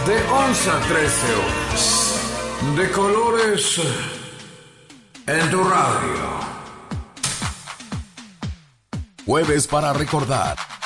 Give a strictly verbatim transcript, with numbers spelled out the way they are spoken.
De once a trece horas. De colores en tu radio. Jueves para recordar.